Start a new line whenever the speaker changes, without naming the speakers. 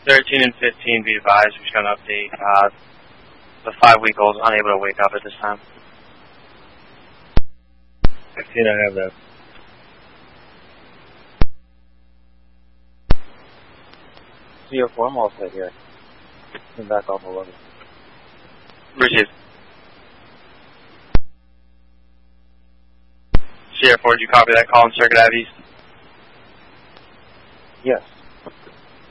13 and 15, be advised, we're just going to update. The 5-week-old is unable to wake up at this time.
15, I have that.
CO4, I'm all set here. Come back off 11.
Received. Sierra 4, did you copy that call in Circuit Ave East?
Yes.